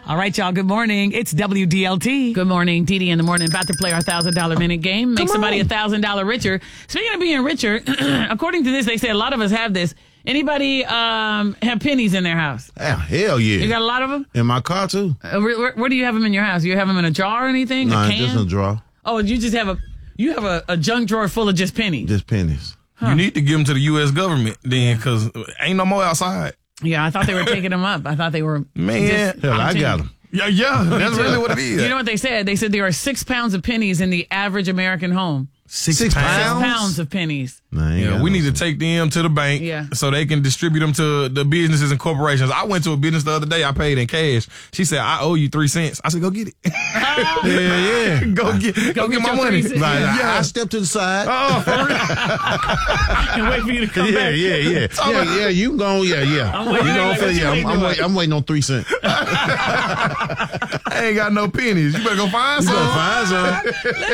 All right, y'all. Good morning. It's WDLT. Good morning. Dee in the morning. About to play our $1,000 minute game. Make somebody $1,000 richer. Speaking of being richer, according to this, they say a lot of us have this. Anybody have pennies in their house? Hell yeah. You got a lot of them? In my car, too. Where do you have them in your house? You have them in a jar or anything? No, a can? just in a drawer. Oh, you just have a junk drawer full of just pennies? Just pennies. Huh. You need to give them to the U.S. government then, because ain't no more outside. Yeah, I thought they were taking them up. I thought they were. Man, hell, I got them. Yeah, that's really what it is. You know what they said? They said there are 6 pounds of pennies in the average American home. 6 pounds? 6 pounds of pennies. Yeah, we need to take them to the bank so they can distribute them to the businesses and corporations. I went to a business the other day. I paid in cash. She said, I owe you 3 cents. I said, go get it. Yeah. Go get my money. I stepped to the side. Oh, for real? And wait for you to come back. Yeah, you go. I'm waiting on 3 cents. I ain't got no pennies. You better go find some. Let's